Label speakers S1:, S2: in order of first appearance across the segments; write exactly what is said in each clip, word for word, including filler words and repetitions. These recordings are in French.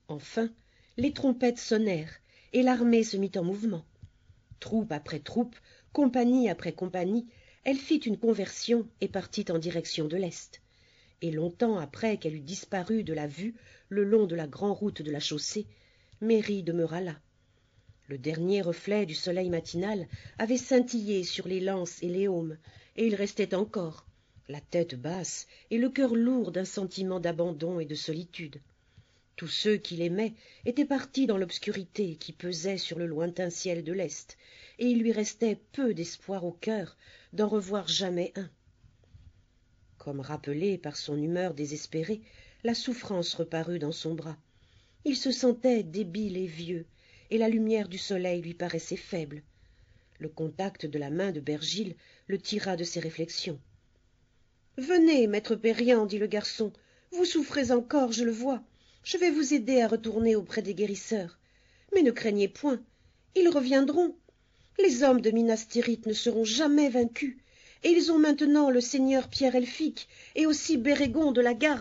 S1: Enfin, les trompettes sonnèrent, et l'armée se mit en mouvement. Troupe après troupe, compagnie après compagnie, elle fit une conversion et partit en direction de l'Est. Et longtemps après qu'elle eut disparu de la vue le long de la grande route de la chaussée, Mary demeura là. Le dernier reflet du soleil matinal avait scintillé sur les lances et les aumes, et il restait encore, la tête basse et le cœur lourd d'un sentiment d'abandon et de solitude. Tous ceux qui l'aimaient étaient partis dans l'obscurité qui pesait sur le lointain ciel de l'Est, et il lui restait peu d'espoir au cœur d'en revoir jamais un. Comme rappelé par son humeur désespérée, la souffrance reparut dans son bras. Il se sentait débile et vieux, et la lumière du soleil lui paraissait faible. Le contact de la main de Bergil le tira de ses réflexions. « Venez, maître Périan, dit le garçon, vous souffrez encore, je le vois. Je vais vous aider à retourner auprès des guérisseurs. Mais ne craignez point, ils reviendront. Les hommes de Minas Tirith ne seront jamais vaincus, et ils ont maintenant le seigneur Pierre Elphick et aussi Bérégon de la Garde. »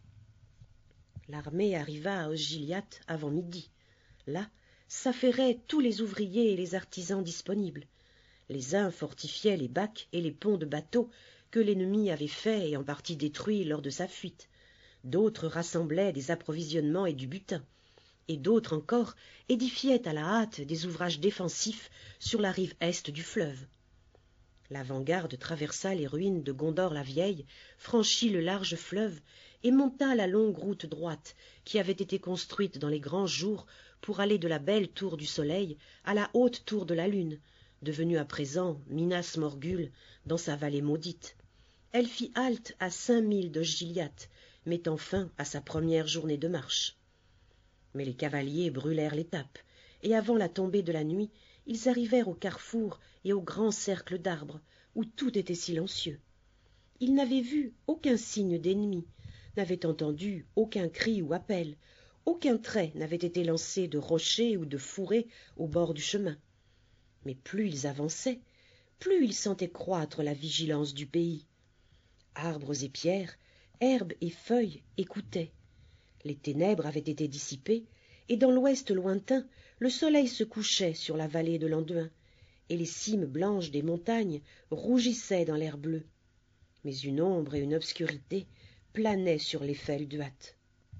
S1: L'armée arriva à Osgiliath avant midi. Là s'affairaient tous les ouvriers et les artisans disponibles. Les uns fortifiaient les bacs et les ponts de bateaux que l'ennemi avait faits et en partie détruits lors de sa fuite. D'autres rassemblaient des approvisionnements et du butin, et d'autres encore édifiaient à la hâte des ouvrages défensifs sur la rive est du fleuve. L'avant-garde traversa les ruines de Gondor-la-Vieille, franchit le large fleuve et monta la longue route droite qui avait été construite dans les grands jours pour aller de la belle tour du soleil à la haute tour de la lune, devenue à présent Minas Morgul dans sa vallée maudite. Elle fit halte à cinq milles d'Osgiliath, mettant fin à sa première journée de marche. Mais les cavaliers brûlèrent l'étape, et avant la tombée de la nuit, ils arrivèrent au carrefour et au grand cercle d'arbres, où tout était silencieux. Ils n'avaient vu aucun signe d'ennemi, n'avaient entendu aucun cri ou appel, aucun trait n'avait été lancé de rocher ou de fourré au bord du chemin. Mais plus ils avançaient, plus ils sentaient croître la vigilance du pays. Arbres et pierres, herbes et feuilles écoutaient. Les ténèbres avaient été dissipées, et dans l'ouest lointain, le soleil se couchait sur la vallée de l'Anduin, et les cimes blanches des montagnes rougissaient dans l'air bleu. Mais une ombre et une obscurité planaient sur les Felduat.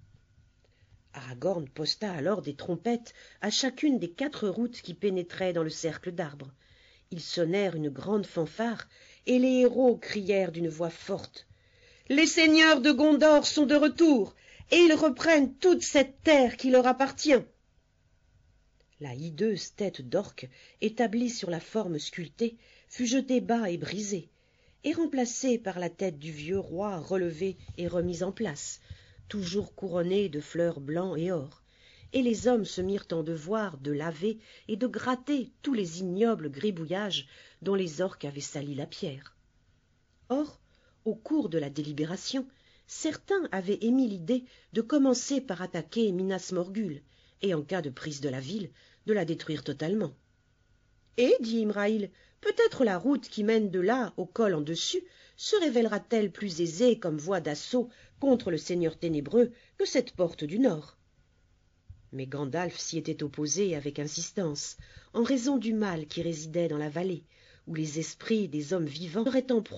S1: Aragorn posta alors des trompettes à chacune des quatre routes qui pénétraient dans le cercle d'arbres. Ils sonnèrent une grande fanfare, et les héros crièrent d'une voix forte « Les seigneurs de Gondor sont de retour, et ils reprennent toute cette terre qui leur appartient !» La hideuse tête d'orque, établie sur la forme sculptée, fut jetée bas et brisée, et remplacée par la tête du vieux roi relevée et remise en place, toujours couronnée de fleurs blancs et or, et les hommes se mirent en devoir de laver et de gratter tous les ignobles gribouillages dont les orques avaient sali la pierre. Or, au cours de la délibération, certains avaient émis l'idée de commencer par attaquer Minas Morgul, et en cas de prise de la ville, de la détruire totalement. « Et, dit Imraïl, peut-être la route qui mène de là au col en dessus se révélera-t-elle plus aisée comme voie d'assaut contre le seigneur ténébreux que cette porte du nord. » Mais Gandalf s'y était opposé avec insistance, en raison du mal qui résidait dans la vallée, où les esprits des hommes vivants seraient en proie